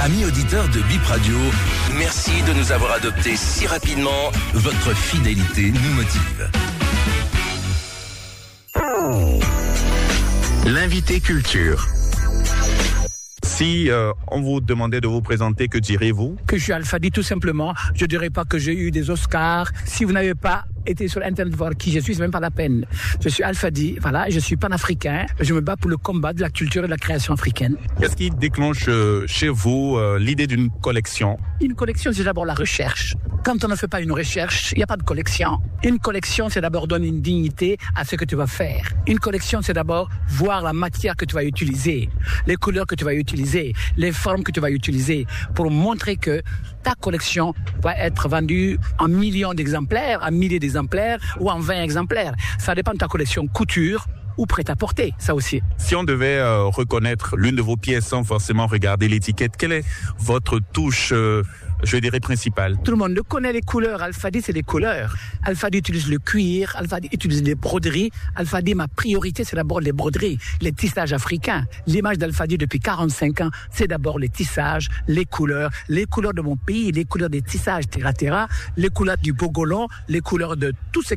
Amis auditeurs de Bip Radio, merci de nous avoir adoptés si rapidement. Votre fidélité nous motive. L'invité culture. Si on vous demandait de vous présenter, que direz-vous? Que je suis Alfadi, tout simplement. Je ne dirais pas que j'ai eu des Oscars. Si vous n'avez pas été sur Internet voir qui je suis, c'est même pas la peine. Je suis Alfadi, voilà, je suis panafricain. Je me bats pour le combat de la culture et de la création africaine. Qu'est-ce qui déclenche chez vous l'idée d'une collection? Une collection, c'est d'abord la recherche. Quand on ne fait pas une recherche, il n'y a pas de collection. Une collection, c'est d'abord donner une dignité à ce que tu vas faire. Une collection, c'est d'abord voir la matière que tu vas utiliser, les couleurs que tu vas utiliser, les formes que tu vas utiliser pour montrer que ta collection va être vendue en millions d'exemplaires, en milliers d'exemplaires ou en 20 exemplaires. Ça dépend de ta collection couture ou prêt-à-porter, ça aussi. Si on devait reconnaître l'une de vos pièces sans forcément regarder l'étiquette, quelle est votre touche je dirais principal? Tout le monde le connaît, les couleurs. Alfadi, c'est les couleurs. Alfadi utilise le cuir, Alfadi utilise les broderies. Alfadi, ma priorité, c'est d'abord les broderies, les tissages africains. L'image d'Alfadi depuis 45 ans, c'est d'abord les tissages, les couleurs de mon pays, les couleurs des tissages terra-terra, les couleurs du Bogolon, les couleurs de tout ce